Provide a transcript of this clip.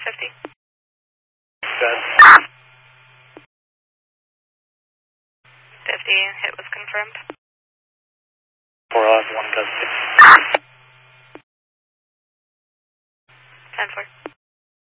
50. Good. 50, hit was confirmed. 4 off, 1 custody. 10-4.